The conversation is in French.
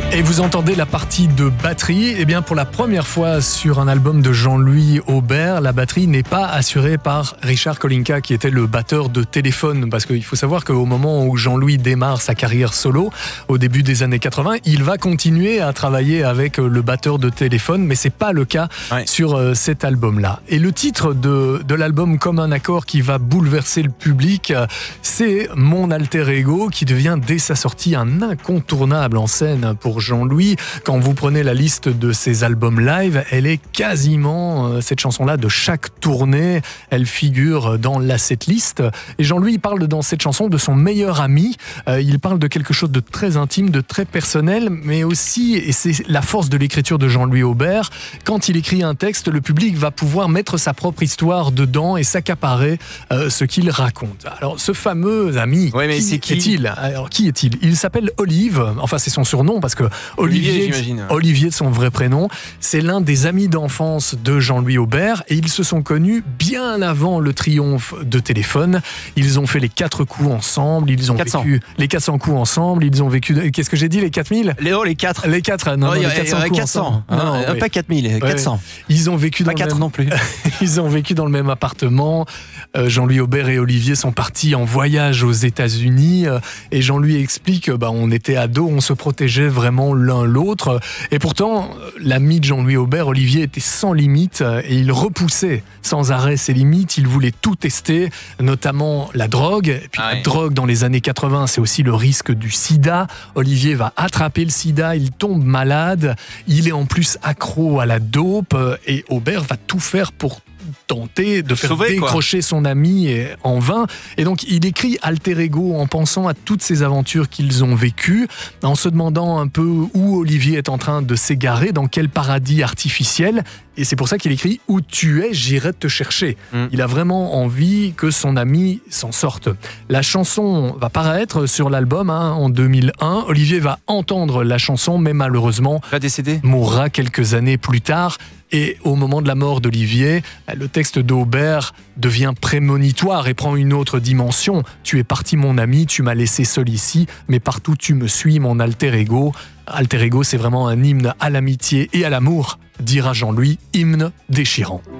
Et vous entendez la partie de batterie. Eh bien, pour la première fois sur un album de Jean-Louis Aubert, la batterie n'est pas assurée par Richard Kolinka, qui était le batteur de Téléphone. Parce qu'il faut savoir qu'au moment où Jean-Louis démarre sa carrière solo, au début des années 80, il va continuer à travailler avec le batteur de Téléphone, mais c'est pas le cas sur cet album-là. Et le titre de l'album Comme un accord qui va bouleverser le public, c'est Mon alter ego, qui devient dès sa sortie un incontournable en scène pour Jean-Louis. Quand vous prenez la liste de ses albums live, elle est quasiment, cette chanson-là, de chaque tournée. Elle figure dans la setlist. Et Jean-Louis parle dans cette chanson de son meilleur ami. Il parle de quelque chose de très intime, de très personnel, mais aussi, et c'est la force de l'écriture de Jean-Louis Aubert, quand il écrit un texte, le public va pouvoir mettre sa propre histoire dedans et s'accaparer ce qu'il raconte. Alors, ce fameux ami, qui est-il ? Alors, qui est-il ? Il s'appelle Olive, enfin c'est son surnom parce que Olivier de son vrai prénom, c'est l'un des amis d'enfance de Jean-Louis Aubert et ils se sont connus bien avant le triomphe de Téléphone. Ils ont fait les 4 coups ensemble, ils ont 400. Vécu les 400 coups ensemble, ils ont vécu, qu'est-ce que j'ai dit, les 4000 ? Les 4. Les 4, non, les 400 coups 400. ensemble. Non, pas 4000, 400. Ils ont vécu pas 4 non plus. Ils ont vécu dans le même appartement. Jean-Louis Aubert et Olivier sont partis en voyage aux États-Unis et Jean-Louis explique on était ados, on se protégeait vraiment l'un l'autre et pourtant l'ami de Jean-Louis Aubert, Olivier, était sans limite et il repoussait sans arrêt ses limites. Il voulait tout tester, notamment la drogue. Et puis la drogue dans les années 80, c'est aussi le risque du sida. Olivier va attraper le sida, il tombe malade, il est en plus accro à la dope et Aubert va tout faire pour tenter de faire décrocher son ami en vain. Et donc, il écrit Alter Ego en pensant à toutes ces aventures qu'ils ont vécues, en se demandant un peu où Olivier est en train de s'égarer, dans quel paradis artificiel. Et c'est pour ça qu'il écrit « Où tu es, j'irai te chercher ». Il a vraiment envie que son ami s'en sorte. La chanson va paraître sur l'album en 2001. Olivier va entendre la chanson, mais malheureusement mourra quelques années plus tard. Et au moment de la mort d'Olivier, le texte d'Aubert devient prémonitoire et prend une autre dimension. « Tu es parti mon ami, tu m'as laissé seul ici, mais partout tu me suis, mon alter ego ». Alter ego, c'est vraiment un hymne à l'amitié et à l'amour, dira Jean-Louis, hymne déchirant.